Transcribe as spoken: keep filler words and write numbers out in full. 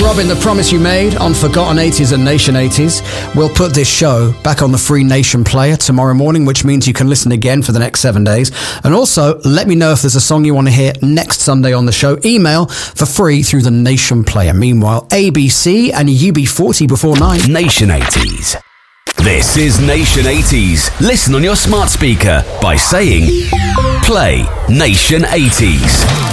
Robin, the promise you made on Forgotten eighties and Nation eighties. We'll put this show back on the free Nation player tomorrow morning, which means you can listen again for the next seven days. And also, let me know if there's a song you want to hear next Sunday on the show. Email for free through the Nation player. Meanwhile, A B C and U B forty before nine. Nation eighties. This is Nation eighties. Listen on your smart speaker by saying, play Nation eighties.